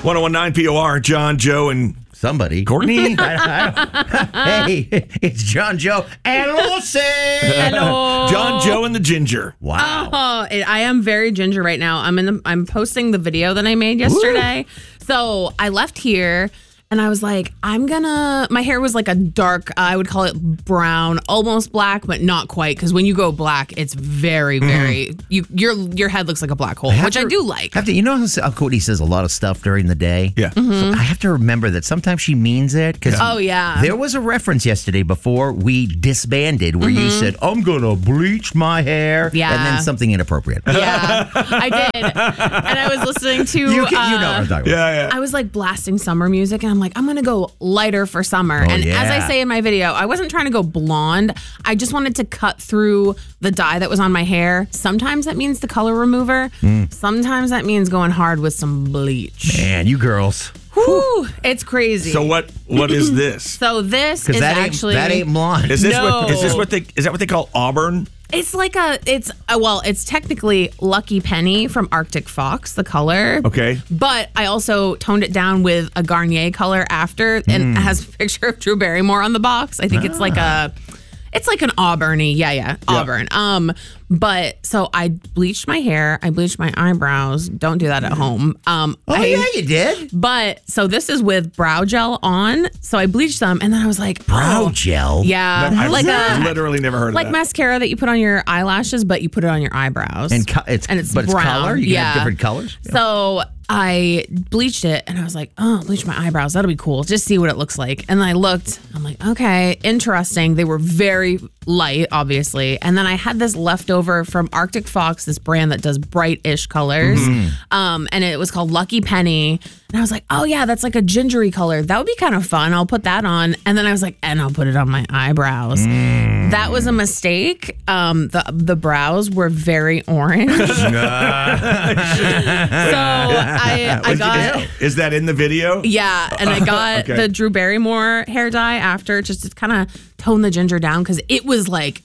1019 POR, John, Joe, and somebody. Courtney. Hey, it's John, Joe, and Lucy. Hello. John, Joe, and the Ginger. Wow. Oh, I am very ginger right now. I'm posting the video that I made yesterday. So I left here and I was like, my hair was like a dark, I would call it brown, almost black, but not quite. Because when you go black, it's very, very, your head looks like a black hole, which I do like. You know how Courtney says a lot of stuff during the day? Yeah. So I have to remember that sometimes she means it. Oh, yeah. There was a reference yesterday before we disbanded where you said, I'm going to bleach my hair. Yeah. And then something inappropriate. Yeah, I did. And I was listening to, You know what I'm talking about. Yeah. I was like blasting summer music and I'm like, I'm going to go lighter for summer. Oh, and yeah. as I say in my video, I wasn't trying to go blonde. I just wanted to cut through the dye that was on my hair. Sometimes that means the color remover. Sometimes that means going hard with some bleach. Man, you girls. Whew, it's crazy. So what is this? So this is That actually... ain't blonde. Is that No. what they call Auburn? It's like it's technically Lucky Penny from Arctic Fox, the color. Okay. But I also toned it down with a Garnier color after, and it has a picture of Drew Barrymore on the box. I think it's like an auburny, Auburn. But so I bleached my hair, I bleached my eyebrows. Don't do that at home. Yeah, you did. But so this is with brow gel on. So I bleached them, and then I was like, Brow gel? yeah, I've like literally never heard of like that. mascara that you put on your eyelashes, but you put it on your eyebrows. And it's brown. color? You can have different colors? So I bleached it and I was like, oh, bleach my eyebrows. That'll be cool. Just see what it looks like. And then I looked, I'm like, okay, interesting. They were very light, obviously. And then I had this leftover from Arctic Fox, this brand that does bright-ish colors. And it was called Lucky Penny. And I was like, oh yeah, that's like a gingery color. That would be kind of fun. I'll put that on. And then I was like, and I'll put it on my eyebrows. That was a mistake. The brows were very orange. So I got... Is that in the video? Yeah, and I got the Drew Barrymore hair dye after just to kind of tone the ginger down because it was like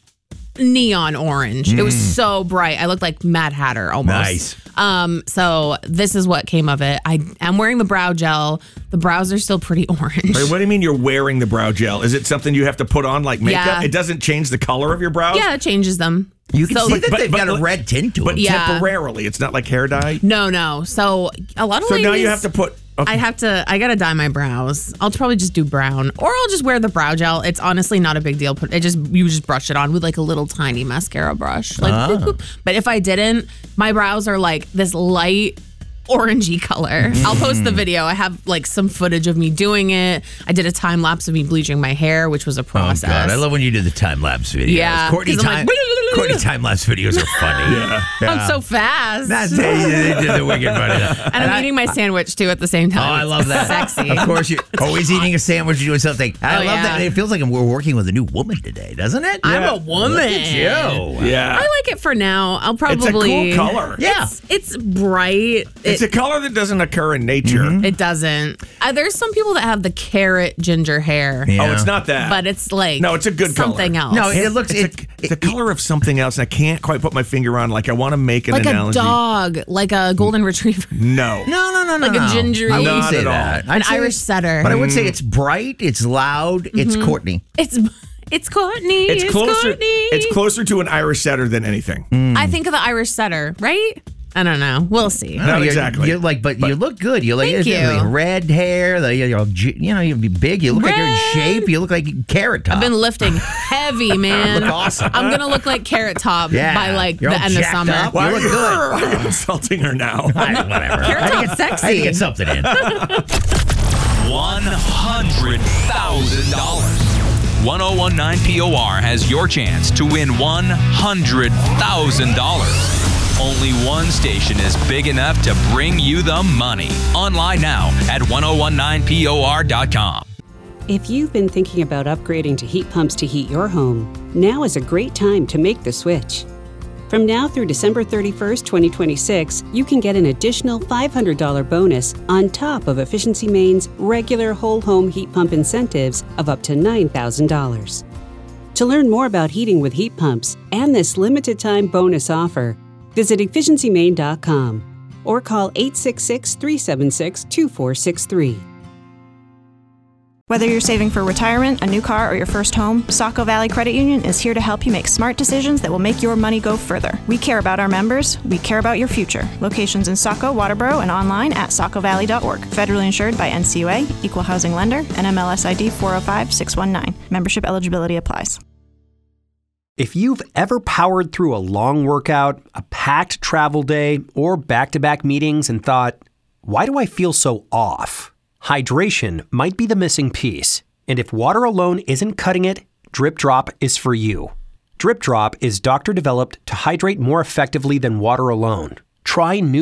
neon orange. It was so bright. I looked like Mad Hatter almost. Nice. So this is what came of it. I am wearing the brow gel. The brows are still pretty orange. Wait, what do you mean you're wearing the brow gel? Is it something you have to put on like makeup? Yeah. It doesn't change the color of your brows? Yeah, it changes them. You can see that but- they've but- got a red tint to But them. Yeah. temporarily. It's not like hair dye? No. So a lot of So ladies... now you have to put... Okay. I gotta dye my brows. I'll probably just do brown, or I'll just wear the brow gel. It's honestly not a big deal. You just brush it on with like a little tiny mascara brush. Like, boop, boop. But if I didn't, my brows are like this light orangey color. I'll post the video. I have like some footage of me doing it. I did a time lapse of me bleaching my hair, which was a process. Oh, God. I love when you do the time-lapse videos. Yeah, Courtney 'cause I'm like, time-lapse videos are funny. Yeah. I'm so fast. They did the wicked funny. and I'm eating my sandwich too at the same time. Oh, I love that. Sexy. Of course, you're always eating a sandwich or doing something. I love yeah. that. It feels like we're working with a new woman today, doesn't it? I'm a woman. Look at you. Yeah. I like it for now. I'll probably... It's a cool color. Yeah. It's bright. It's a color that doesn't occur in nature. It doesn't. There's some people that have the carrot ginger hair, Yeah. Oh, it's not that. but it's like No, it's a good something color. else. No, it looks... It's the color of something else, and I can't quite put my finger on. Like, I want to make an like analogy. a dog, like a golden retriever, No. No. like a gingery, I wouldn't Not say at all. that. an I'd say- Irish setter. But I would say it's bright, it's loud, it's Courtney. It's Courtney. It's closer. Courtney. It's closer to an Irish setter than anything. I think of the Irish setter, right? I don't know. We'll see. Not you're- exactly. You're like, but you look good. You like Thank you. like red hair. You're big. You look like you're in Red. shape. You look like Carrot Top. I've been lifting heavy, man. Look awesome. I'm gonna look like Carrot Top Yeah. by like You're the all end of jacked summer. up. Why You look good. Why are you insulting her now? Whatever. Carrot I had to Top's get- sexy. I had to get something in. $100,000. 1019 POR has your chance to win $100,000. Only one station is big enough to bring you the money. Online now at 1019por.com. If you've been thinking about upgrading to heat pumps to heat your home, now is a great time to make the switch. From now through December 31st, 2026, you can get an additional $500 bonus on top of Efficiency Maine's regular whole home heat pump incentives of up to $9,000. To learn more about heating with heat pumps and this limited time bonus offer, visit efficiencymaine.com. or call 866-376-2463. Whether you're saving for retirement, a new car, or your first home, Saco Valley Credit Union is here to help you make smart decisions that will make your money go further. We care about our members. We care about your future. Locations in Saco, Waterboro, and online at sacovalley.org. Federally insured by NCUA, Equal Housing Lender, NMLS ID 405619. Membership eligibility applies. If you've ever powered through a long workout, a packed travel day, or back-to-back meetings and thought, why do I feel so off? Hydration might be the missing piece. And if water alone isn't cutting it, Drip Drop is for you. Drip Drop is doctor-developed to hydrate more effectively than water alone. Try new